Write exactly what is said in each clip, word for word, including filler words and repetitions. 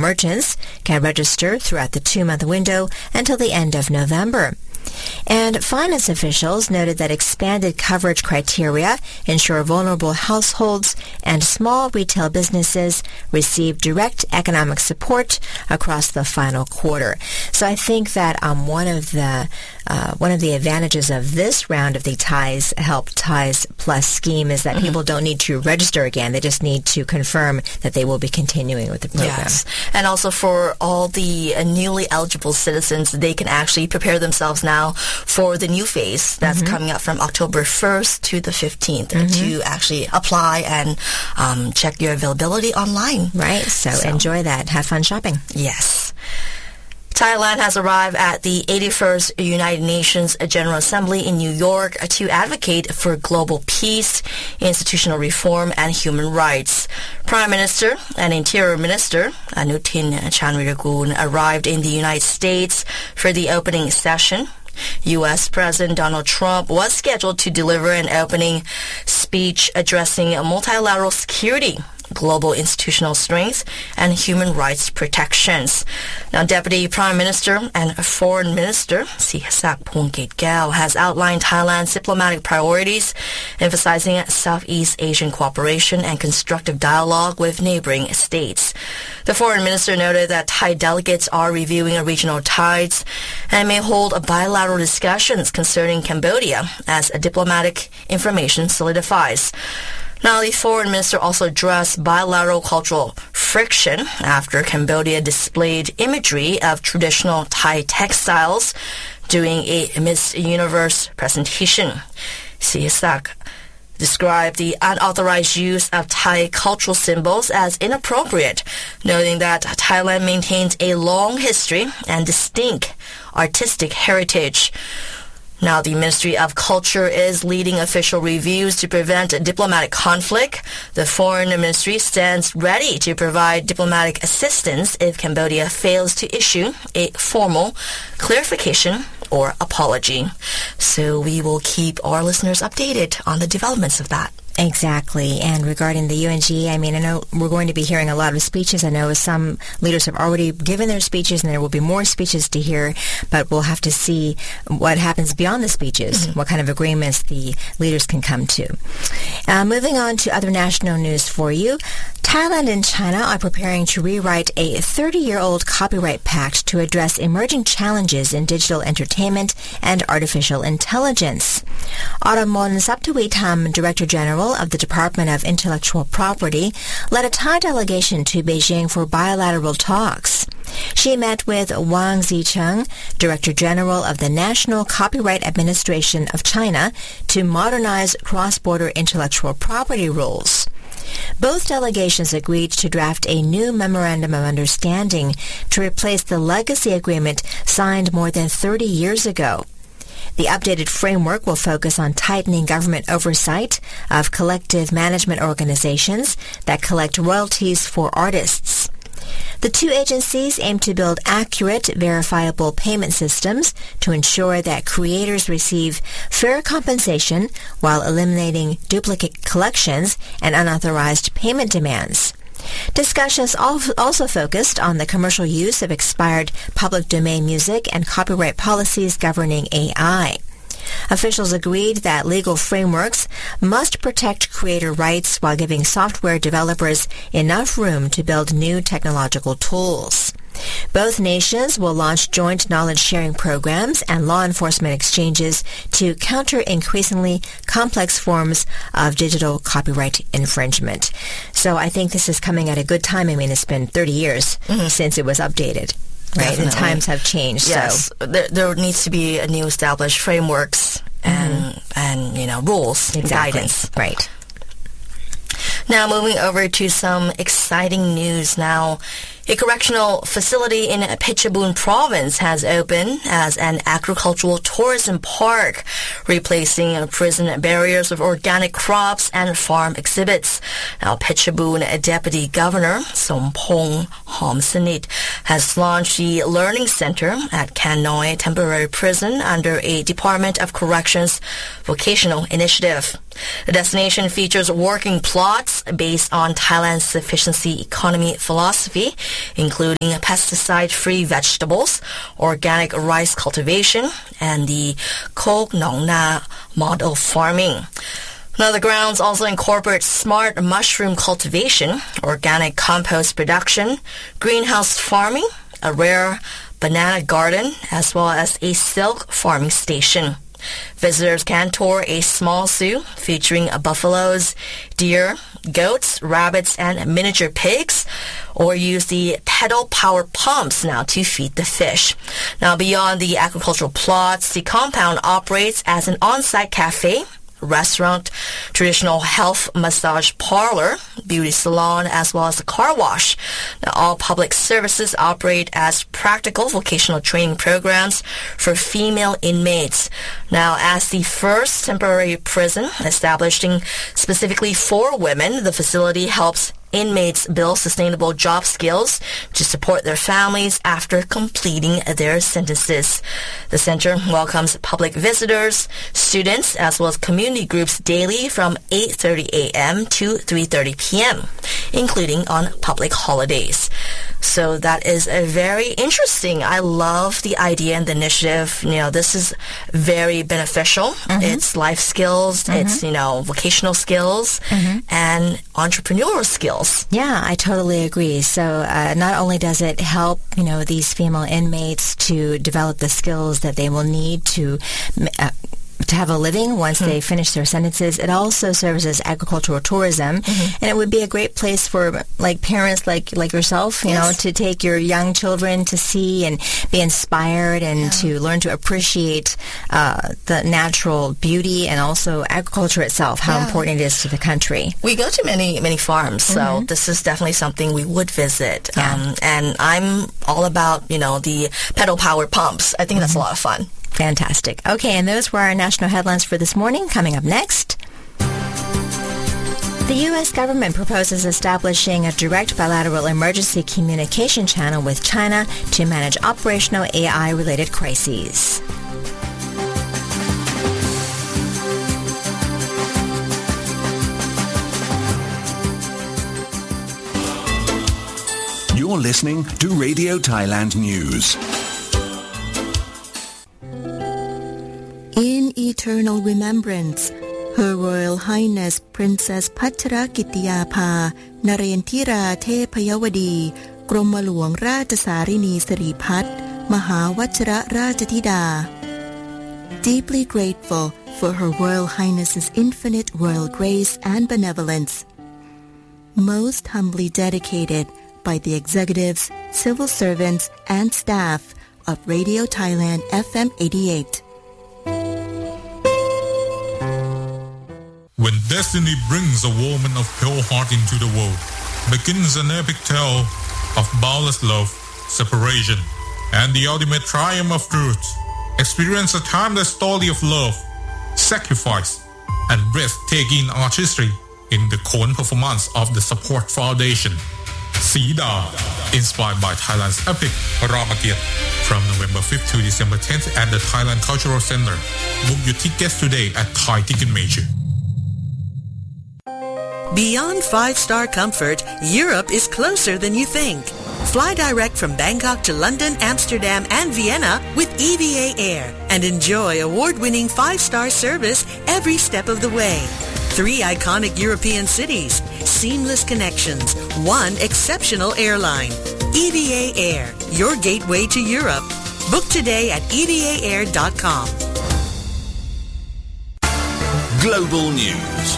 merchants can register throughout the two-month window until the end of November. And finance officials noted that expanded coverage criteria ensure vulnerable households and small retail businesses receive direct economic support across the final quarter. So I think that um, one of the uh, one of the advantages of this round of the Ties Help Ties Plus scheme is that mm-hmm. people don't need to register again. They just need to confirm that they will be continuing with the program. Yes. And also for all the uh, newly eligible citizens, they can actually prepare themselves now for the new phase that's mm-hmm. coming up from October first to the fifteenth mm-hmm. to actually apply and um, check your availability online. Right. So, so enjoy that. Have fun shopping. Yes. Thailand has arrived at the eighty-first United Nations General Assembly in New York to advocate for global peace, institutional reform, and human rights. Prime Minister and Interior Minister Anutin Charnvirakul arrived in the United States for the opening session. U S President Donald Trump was scheduled to deliver an opening speech addressing multilateral security, global institutional strength, and human rights protections. Now, Deputy Prime Minister and Foreign Minister Sihasak Phongketkaew has outlined Thailand's diplomatic priorities, emphasizing Southeast Asian cooperation and constructive dialogue with neighboring states. The Foreign Minister noted that Thai delegates are reviewing regional ties and may hold bilateral discussions concerning Cambodia as diplomatic information solidifies. Now, the Foreign Minister also addressed bilateral cultural friction after Cambodia displayed imagery of traditional Thai textiles during a Miss Universe presentation. Sihasak described the unauthorized use of Thai cultural symbols as inappropriate, noting that Thailand maintains a long history and distinct artistic heritage. Now, the Ministry of Culture is leading official reviews to prevent diplomatic conflict. The Foreign Ministry stands ready to provide diplomatic assistance if Cambodia fails to issue a formal clarification or apology. So we will keep our listeners updated on the developments of that. Exactly. And regarding the U N G, I mean, I know we're going to be hearing a lot of speeches. I know some leaders have already given their speeches, and there will be more speeches to hear, but we'll have to see what happens beyond the speeches, mm-hmm. what kind of agreements the leaders can come to. Uh, moving on to other national news for you. Thailand and China are preparing to rewrite a thirty-year-old copyright pact to address emerging challenges in digital entertainment and artificial intelligence. Autumn Saptawitam, Director General of the Department of Intellectual Property, led a Thai delegation to Beijing for bilateral talks. She met with Wang Zicheng, Director General of the National Copyright Administration of China, to modernize cross-border intellectual property rules. Both delegations agreed to draft a new Memorandum of Understanding to replace the legacy agreement signed more than thirty years ago. The updated framework will focus on tightening government oversight of collective management organizations that collect royalties for artists. The two agencies aim to build accurate, verifiable payment systems to ensure that creators receive fair compensation while eliminating duplicate collections and unauthorized payment demands. Discussions also focused on the commercial use of expired public domain music and copyright policies governing A I. Officials agreed that legal frameworks must protect creator rights while giving software developers enough room to build new technological tools. Both nations will launch joint knowledge-sharing programs and law enforcement exchanges to counter increasingly complex forms of digital copyright infringement. So I think this is coming at a good time. I mean, it's been thirty years mm-hmm. since it was updated. Right, Definitely. And times have changed. Yes, so. there, there needs to be a new established frameworks and mm-hmm. and you know rules, exactly. guidance. Right. Now moving over to some exciting news now. A correctional facility in Phetchabun province has opened as an agricultural tourism park, replacing prison barriers with organic crops and farm exhibits. Now, Phetchabun Deputy Governor Sompong Homsanit has launched the Learning Center at Can Noi Temporary Prison under a Department of Corrections vocational initiative. The destination features working plots based on Thailand's sufficiency economy philosophy, including pesticide-free vegetables, organic rice cultivation, and the Kok Nong Na model farming. Now, the grounds also incorporate smart mushroom cultivation, organic compost production, greenhouse farming, a rare banana garden, as well as a silk farming station. Visitors can tour a small zoo featuring buffaloes, deer, goats, rabbits, and miniature pigs, or use the pedal-powered pumps now to feed the fish. Now, beyond the agricultural plots, the compound operates as an on-site cafe, restaurant, traditional health massage parlor, beauty salon, as well as a car wash. Now, all public services operate as practical vocational training programs for female inmates. Now, as the first temporary prison established specifically for women, the facility helps inmates build sustainable job skills to support their families after completing their sentences. The center welcomes public visitors, students, as well as community groups daily from eight thirty a.m. to three thirty p.m., including on public holidays. So that is a very interesting. I love the idea and the initiative. You know, this is very beneficial. Mm-hmm. It's life skills, mm-hmm. it's, you know, vocational skills, mm-hmm. and entrepreneurial skills. Yeah, I totally agree. So uh, not only does it help, you know, these female inmates to develop the skills that they will need to uh, to have a living once mm-hmm. they finish their sentences, it also serves as agricultural tourism, mm-hmm. and it would be a great place for like parents like like yourself, you yes. know, to take your young children to see and be inspired and yeah. to learn to appreciate uh, the natural beauty and also agriculture itself, how yeah. important it is to the country. We go to many many farms, so mm-hmm. this is definitely something we would visit. Yeah. Um, and I'm all about, you know, the pedal powered pumps. I think mm-hmm. that's a lot of fun. Fantastic. Okay, and those were our national headlines for this morning. Coming up next, the U S government proposes establishing a direct bilateral emergency communication channel with China to manage operational A I-related crises. You're listening to Radio Thailand News. In eternal remembrance, Her Royal Highness Princess Pachrakitiyapha Narendra Thepayawadi กรมหลวงราชสารินีสิริพัฒน์มหาวชิรราชธิดา Deeply grateful for Her Royal Highness's infinite royal grace and benevolence. Most humbly dedicated by the executives, civil servants, and staff of Radio Thailand F M eighty-eight. When destiny brings a woman of pure heart into the world, begins an epic tale of boundless love, separation, and the ultimate triumph of truth. Experience a timeless story of love, sacrifice, and breathtaking artistry in the Khon performance of the Support Foundation. Sida, inspired by Thailand's epic Ramakiat, from November fifth to December tenth at the Thailand Cultural Center. Book your tickets today at Thai Ticket Major. Beyond five-star comfort, Europe is closer than you think. Fly direct from Bangkok to London, Amsterdam, and Vienna with E V A Air and enjoy award-winning five-star service every step of the way. Three iconic European cities, seamless connections, one exceptional airline. E V A Air, your gateway to Europe. Book today at E V A air dot com. Global News.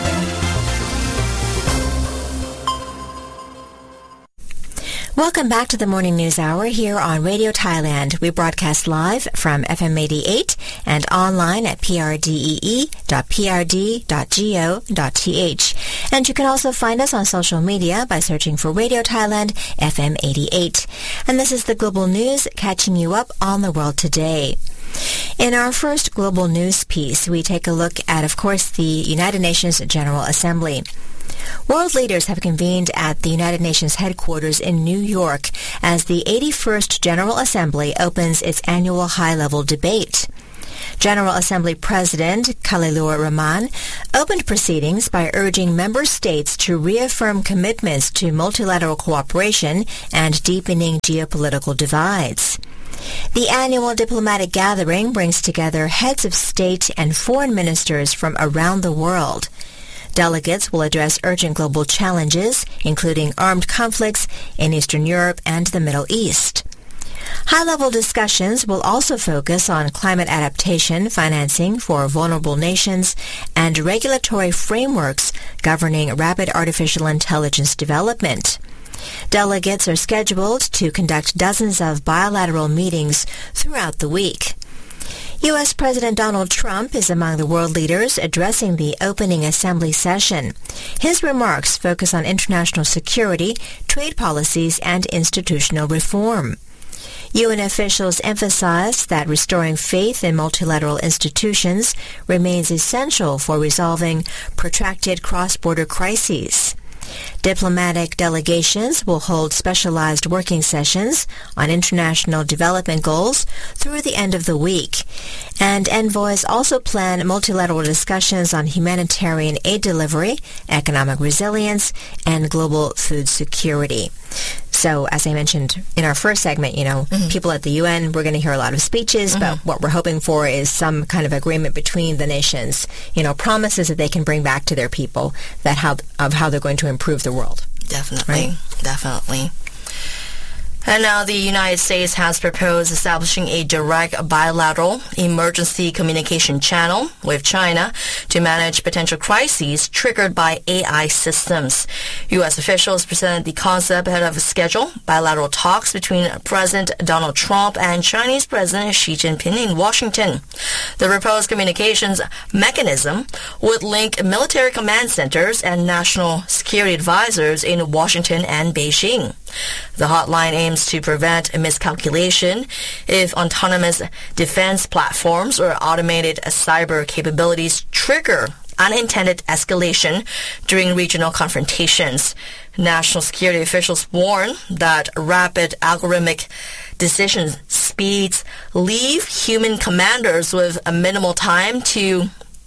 Welcome back to the Morning News Hour here on Radio Thailand. We broadcast live from F M eighty-eight and online at p r d e e dot p r d dot go dot t h. And you can also find us on social media by searching for Radio Thailand F M eighty-eight. And this is the Global News, catching you up on the world today. In our first Global News piece, we take a look at, of course, the United Nations General Assembly. World leaders have convened at the United Nations headquarters in New York as the eighty-first General Assembly opens its annual high-level debate. General Assembly President Khalilur Rahman opened proceedings by urging member states to reaffirm commitments to multilateral cooperation and deepening geopolitical divides. The annual diplomatic gathering brings together heads of state and foreign ministers from around the world. Delegates will address urgent global challenges, including armed conflicts in Eastern Europe and the Middle East. High-level discussions will also focus on climate adaptation, financing for vulnerable nations, and regulatory frameworks governing rapid artificial intelligence development. Delegates are scheduled to conduct dozens of bilateral meetings throughout the week. U S. President Donald Trump is among the world leaders addressing the opening assembly session. His remarks focus on international security, trade policies, and institutional reform. U N officials emphasized that restoring faith in multilateral institutions remains essential for resolving protracted cross-border crises. Diplomatic delegations will hold specialized working sessions on international development goals through the end of the week, and envoys also plan multilateral discussions on humanitarian aid delivery, economic resilience, and global food security. So, as I mentioned in our first segment, you know, mm-hmm. people at the U N, we're going to hear a lot of speeches, mm-hmm. but what we're hoping for is some kind of agreement between the nations, you know, promises that they can bring back to their people that how of how they're going to improve the world. Definitely, right? definitely. And now the United States has proposed establishing a direct bilateral emergency communication channel with China to manage potential crises triggered by A I systems. U S officials presented the concept ahead of scheduled bilateral talks between President Donald Trump and Chinese President Xi Jinping in Washington. The proposed communications mechanism would link military command centers and national security advisors in Washington and Beijing. The hotline aims to prevent a miscalculation if autonomous defense platforms or automated cyber capabilities trigger unintended escalation during regional confrontations. National security officials warn that rapid algorithmic decision speeds leave human commanders with a minimal time to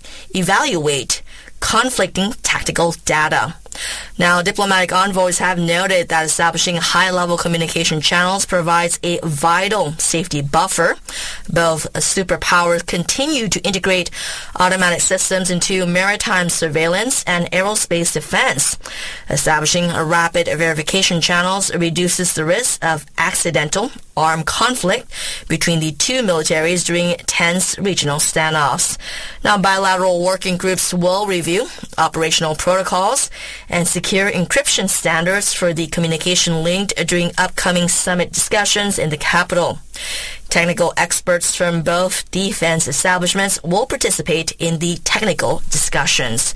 evaluate conflicting tactical data. Now, diplomatic envoys have noted that establishing high-level communication channels provides a vital safety buffer. Both superpowers continue to integrate automatic systems into maritime surveillance and aerospace defense. Establishing rapid verification channels reduces the risk of accidental armed conflict between the two militaries during tense regional standoffs. Now, bilateral working groups will review operational protocols and secure encryption standards for the communication linked during upcoming summit discussions in the capital. Technical experts from both defense establishments will participate in the technical discussions.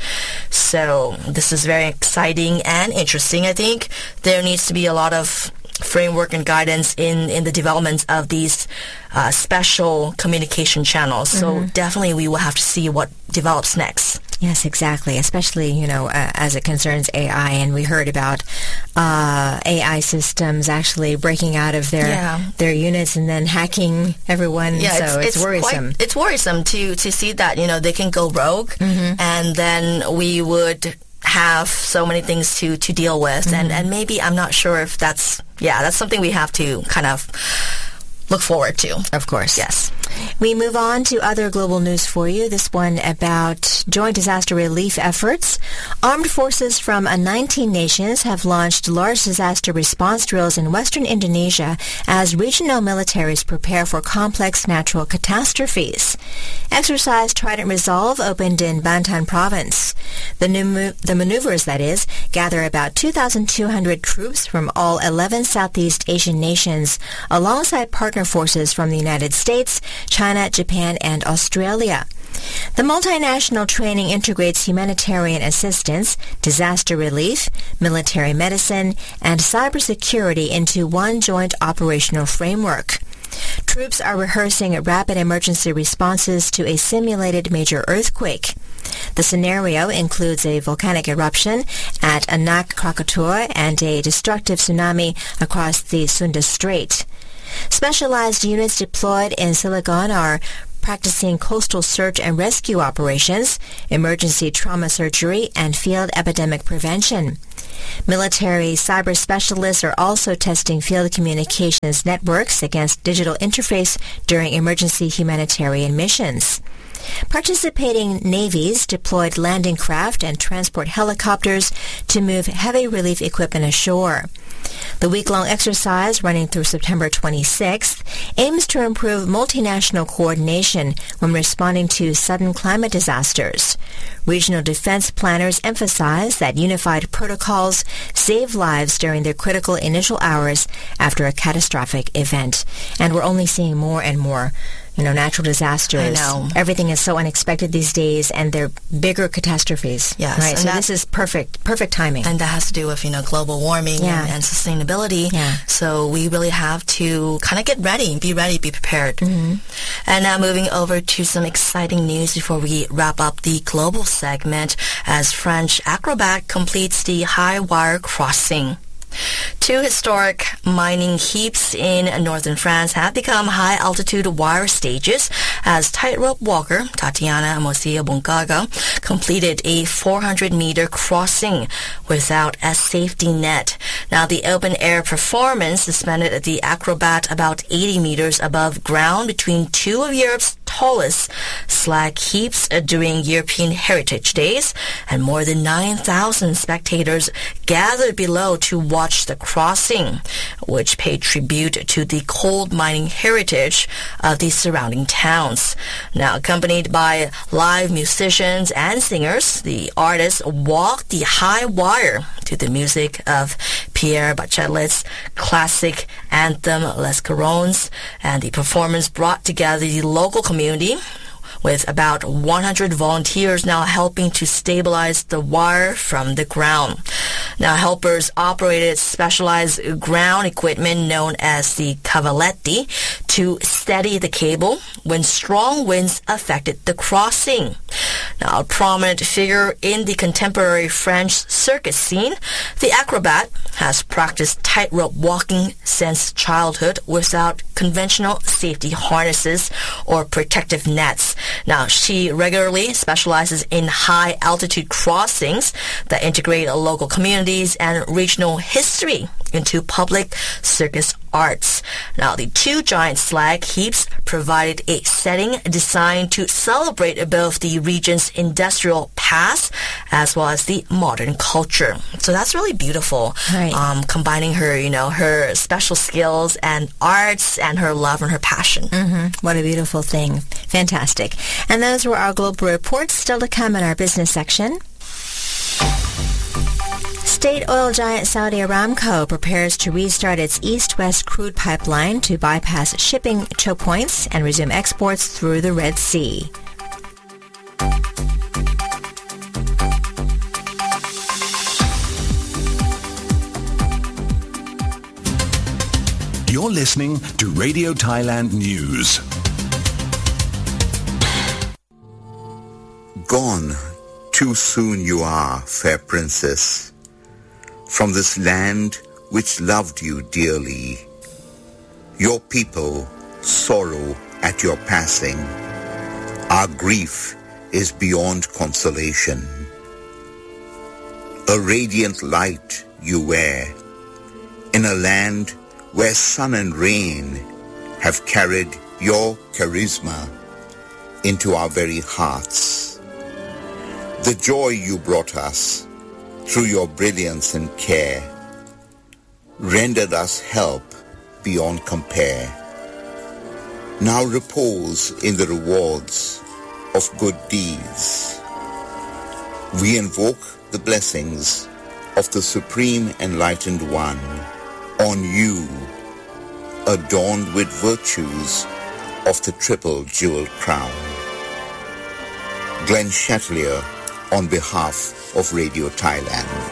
So this is very exciting and interesting. I think there needs to be a lot of framework and guidance in, in the development of these uh, special communication channels. Mm-hmm. So definitely we will have to see what develops next. Yes, exactly, especially, you know, uh, as it concerns A I. And we heard about uh, A I systems actually breaking out of their yeah. their units and then hacking everyone. Yeah, so it's, it's, it's worrisome. Quite, it's worrisome to, to see that, you know, they can go rogue, mm-hmm. and then we would have so many things to, to deal with. Mm-hmm. And, and maybe, I'm not sure if that's, yeah, that's something we have to kind of look forward to. Of course. Yes. We move on to other global news for you. This one about joint disaster relief efforts. Armed forces from nineteen nations have launched large disaster response drills in western Indonesia as regional militaries prepare for complex natural catastrophes. Exercise Trident Resolve opened in Banten province. The, new, the maneuvers, that is, gather about two thousand two hundred troops from all eleven Southeast Asian nations alongside partner forces from the United States, China, Japan, and Australia. The multinational training integrates humanitarian assistance, disaster relief, military medicine, and cybersecurity into one joint operational framework. Troops are rehearsing rapid emergency responses to a simulated major earthquake. The scenario includes a volcanic eruption at Anak Krakatoa and a destructive tsunami across the Sunda Strait. Specialized units deployed in Cilegon are practicing coastal search and rescue operations, emergency trauma surgery, and field epidemic prevention. Military cyber specialists are also testing field communications networks against digital interface during emergency humanitarian missions. Participating navies deployed landing craft and transport helicopters to move heavy relief equipment ashore. The week-long exercise, running through September twenty-sixth, aims to improve multinational coordination when responding to sudden climate disasters. Regional defense planners emphasize that unified protocols save lives during their critical initial hours after a catastrophic event. And we're only seeing more and more You know, natural disasters. I know. Everything is so unexpected these days, and they're bigger catastrophes. Yes. Right. And so that, this is perfect, perfect timing. And that has to do with, you know, global warming yeah. and, and sustainability. Yeah. So we really have to kind of get ready, be ready, be prepared. Mm-hmm. And now moving over to some exciting news before we wrap up the global segment, as French acrobat completes the high wire crossing. Two historic mining heaps in northern France have become high-altitude wire stages as tightrope walker Tatiana Mosia Bungaga completed a four hundred meter crossing without a safety net. Now, the open-air performance suspended the acrobat about eighty meters above ground between two of Europe's tallest slag heaps during European Heritage Days, and more than nine thousand spectators gathered below to watch the crossing, which paid tribute to the coal mining heritage of the surrounding towns. Now, accompanied by live musicians and singers, the artists walked the high wire to the music of Pierre Bachelet's classic anthem Les Couronnes, and the performance brought together the local community, with about one hundred volunteers now helping to stabilize the wire from the ground. Now, helpers operated specialized ground equipment known as the cavaletti to steady the cable when strong winds affected the crossing. Now, a prominent figure in the contemporary French circus scene, the acrobat has practiced tightrope walking since childhood without conventional safety harnesses or protective nets. Now, she regularly specializes in high-altitude crossings that integrate local communities and regional history into public circus arts. Now, the two giant slag heaps provided a setting designed to celebrate both the region's industrial past as well as the modern culture. So that's really beautiful. Right. Um, combining her, you know, her special skills and arts and her love and her passion. Mm-hmm. What a beautiful thing. Fantastic. And those were our global reports. Still to come in our business section. State oil giant Saudi Aramco prepares to restart its east-west crude pipeline to bypass shipping choke points and resume exports through the Red Sea. You're listening to Radio Thailand News. Gone, too soon you are, fair princess, from this land which loved you dearly. Your people sorrow at your passing. Our grief is beyond consolation. A radiant light you wear in a land where sun and rain have carried your charisma into our very hearts. The joy you brought us through your brilliance and care rendered us help beyond compare. Now repose in the rewards of good deeds. We invoke the blessings of the Supreme Enlightened One on you, adorned with virtues of the triple jeweled crown. Glenn Chatelier on behalf of Radio Thailand.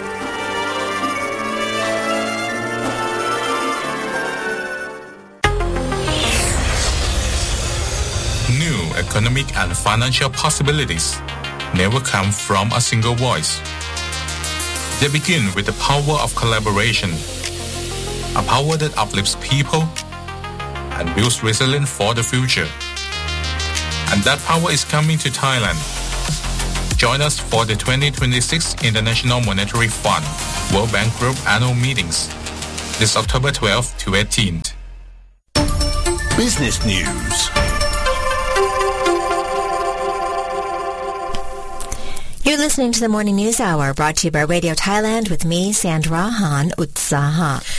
New economic and financial possibilities never come from a single voice. They begin with the power of collaboration, a power that uplifts people and builds resilience for the future. and that power is coming to Thailand. Join us for the twenty twenty-six International Monetary Fund World Bank Group annual meetings this October twelfth to eighteenth. Business News. You're listening to the Morning News Hour, brought to you by Radio Thailand with me, Sandra Han Utsaha.